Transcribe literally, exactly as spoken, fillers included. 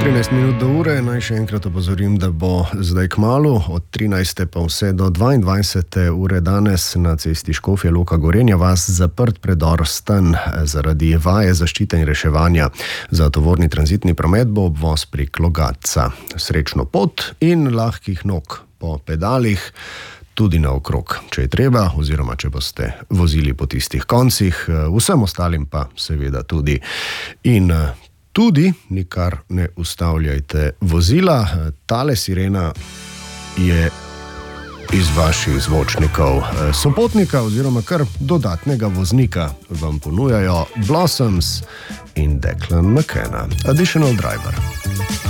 trinajst minut do ure, naj še enkrat opozorim, da bo zdaj kmalu, od trinajste pa vse do dvaindvajsete ure danes na cesti Škofja Loka Gorenja vas zaprt predor Stan zaradi vaje zaščite in reševanja. Za tovorni tranzitni promet bo obvoz prek Logatca. Srečno pot in lahkih nog po pedalih, tudi naokrog, če je treba, oziroma če boste vozili po tistih koncih, vsem ostalim pa seveda tudi. In tudi nikar ne ustavljajte vozila. Tale sirena je iz vaših zvočnikov. Sopotnika oziroma kar dodatnega voznika vam ponujajo Blossoms in Declan McKenna. Additional driver.